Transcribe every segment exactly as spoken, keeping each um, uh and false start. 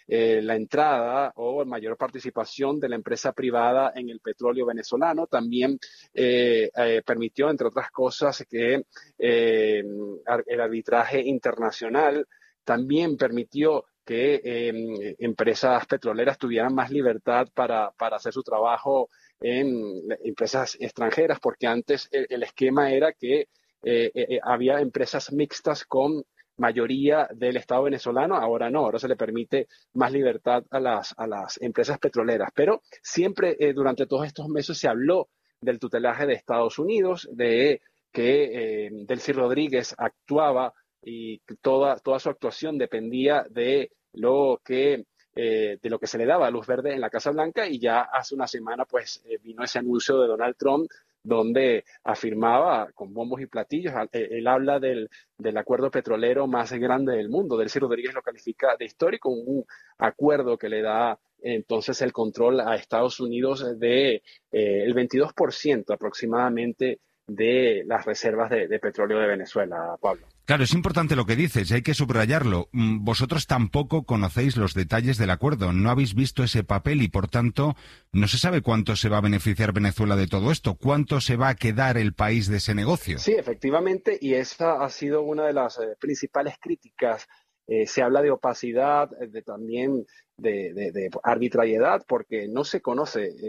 eh, la entrada o mayor participación de la empresa privada en el petróleo venezolano. También eh, eh, permitió, entre otras cosas, que eh, el arbitraje internacional también permitió que eh, empresas petroleras tuvieran más libertad para, para hacer su trabajo en empresas extranjeras, porque antes el, el esquema era que eh, eh, había empresas mixtas con mayoría del Estado venezolano. Ahora no, ahora se le permite más libertad a las, a las empresas petroleras. Pero siempre eh, durante todos estos meses se habló del tutelaje de Estados Unidos, de que eh, Delcy Rodríguez actuaba y toda, toda su actuación dependía de lo que eh, de lo que se le daba luz verde en la Casa Blanca, y ya hace una semana pues eh, vino ese anuncio de Donald Trump donde afirmaba con bombos y platillos, él, él habla del, del acuerdo petrolero más grande del mundo. Delcy Rodríguez lo califica de histórico, un acuerdo que le da entonces el control a Estados Unidos de eh, el veintidós por ciento aproximadamente de las reservas de, de petróleo de Venezuela, Pablo. Claro, es importante lo que dices, hay que subrayarlo. Vosotros tampoco conocéis los detalles del acuerdo, no habéis visto ese papel y, por tanto, no se sabe cuánto se va a beneficiar Venezuela de todo esto, cuánto se va a quedar el país de ese negocio. Sí, efectivamente, y esa ha sido una de las eh, principales críticas. Eh, se habla de opacidad, de también de, de, de arbitrariedad, porque no se conoce eh,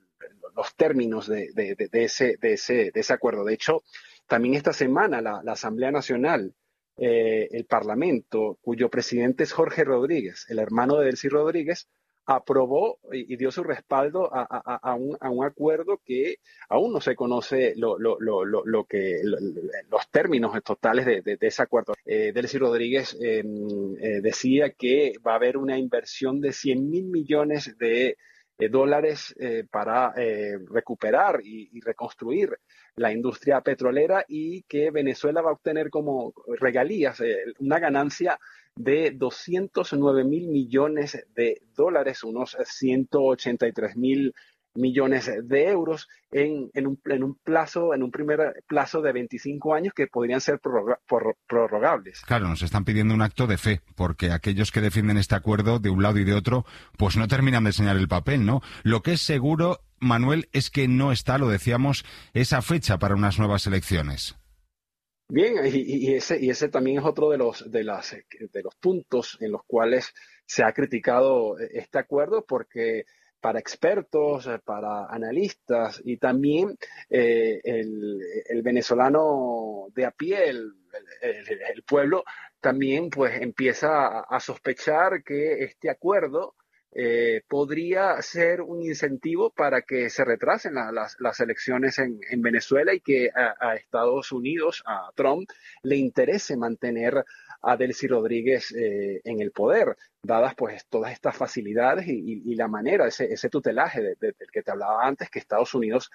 los términos de, de, de, de, ese, de, ese, de ese acuerdo. De hecho, también esta semana la, la Asamblea Nacional, eh, el Parlamento, cuyo presidente es Jorge Rodríguez, el hermano de Delcy Rodríguez, aprobó y, y dio su respaldo a, a, a, un, a un acuerdo que aún no se conoce lo, lo, lo, lo, lo que, lo, los términos totales de, de, de ese acuerdo. Eh, Delcy Rodríguez eh, eh, decía que va a haber una inversión de cien mil millones de eh, dólares eh, para eh, recuperar y, y reconstruir la industria petrolera, y que Venezuela va a obtener como regalías eh, una ganancia de doscientos nueve mil millones de dólares, unos ciento ochenta y tres mil millones de euros en, en, un, en un plazo, en un primer plazo de veinticinco años que podrían ser prorroga, por, prorrogables. Claro, nos están pidiendo un acto de fe, porque aquellos que defienden este acuerdo de un lado y de otro, pues no terminan de enseñar el papel, ¿no? Lo que es seguro, Manuel, es que no está, lo decíamos, esa fecha para unas nuevas elecciones. Bien, y, y, ese, y ese también es otro de los, de, las, de los puntos en los cuales se ha criticado este acuerdo, porque para expertos, para analistas y también eh, el, el venezolano de a pie, el, el, el pueblo, también pues empieza a, a sospechar que este acuerdo Eh, podría ser un incentivo para que se retrasen la, las, las elecciones en, en Venezuela, y que a, a Estados Unidos, a Trump, le interese mantener a Delcy Rodríguez eh, en el poder, dadas pues todas estas facilidades y, y, y la manera, ese, ese tutelaje de, de, del que te hablaba antes, que Estados Unidos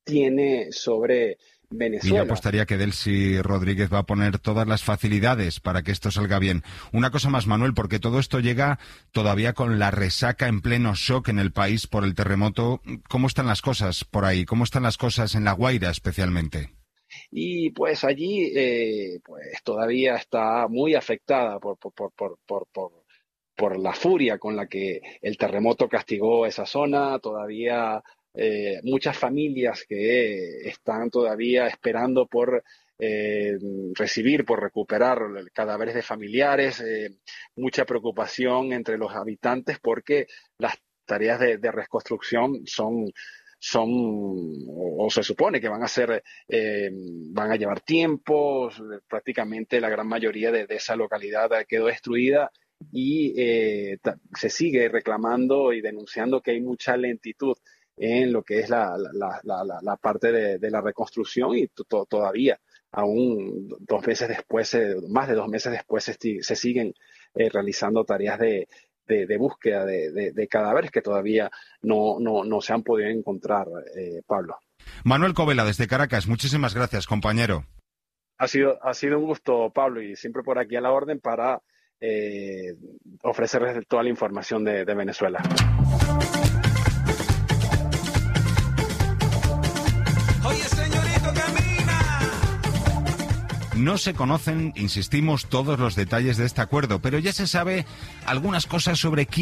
tiene sobre Venezuela. Y yo apostaría que Delcy Rodríguez va a poner todas las facilidades para que esto salga bien. Una cosa más, Manuel, porque todo esto llega todavía con la resaca, en pleno shock en el país por el terremoto. ¿Cómo están las cosas por ahí? ¿Cómo están las cosas en La Guaira especialmente? Y pues allí eh, pues todavía está muy afectada por, por, por, por, por, por, por la furia con la que el terremoto castigó esa zona. Todavía Eh, muchas familias que están todavía esperando por eh, recibir, por recuperar cadáveres de familiares, eh, mucha preocupación entre los habitantes, porque las tareas de, de reconstrucción son, son o, o se supone que van a ser, eh, van a llevar tiempo. Prácticamente la gran mayoría de, de esa localidad quedó destruida, y eh, se sigue reclamando y denunciando que hay mucha lentitud en lo que es la, la, la, la, la parte de, de la reconstrucción, y to, todavía, aún dos meses después, eh, más de dos meses después, se, se siguen eh, realizando tareas de, de, de búsqueda de, de, de cadáveres que todavía no, no, no se han podido encontrar, eh, Pablo. Manuel Covela, desde Caracas, muchísimas gracias, compañero. Ha sido, ha sido un gusto, Pablo, y siempre por aquí a la orden para eh, ofrecerles toda la información de, de Venezuela. No se conocen, insistimos, todos los detalles de este acuerdo, pero ya se sabe algunas cosas sobre quién